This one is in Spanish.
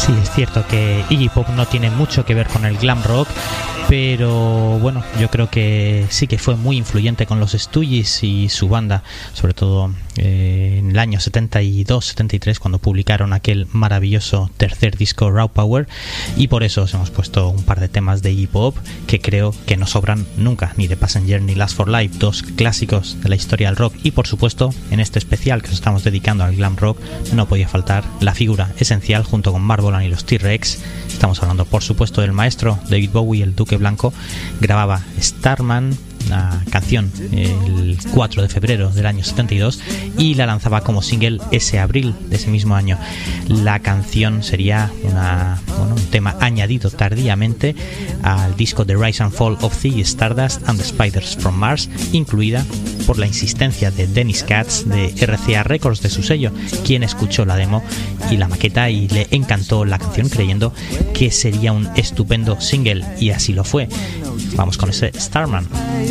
Sí, es cierto que Iggy Pop no tiene mucho que ver con el glam rock, pero bueno, yo creo que sí que fue muy influyente con los Stooges y su banda, sobre todo en el año 72-73, cuando publicaron aquel maravilloso tercer disco Raw Power, y por eso os hemos puesto un par de temas de Iggy Pop que creo que no sobran nunca, ni The Passenger ni Last for Life, dos clásicos de la historia del rock. Y por supuesto, en este especial que os estamos dedicando al glam rock, no podía faltar la figura esencial junto con Mark Bolan y los T-Rex. Estamos hablando por supuesto del maestro David Bowie, el Duque Blanco. Grababa Starman, una canción, el 4 de febrero del año 72, y la lanzaba como single ese abril de ese mismo año. La canción sería un tema añadido tardíamente al disco The Rise and Fall of Ziggy Stardust and the Spiders from Mars, incluida por la insistencia de Dennis Katz de RCA Records, de su sello, quien escuchó la demo y la maqueta y le encantó la canción, creyendo que sería un estupendo single, y así lo fue. Vamos con ese Starman.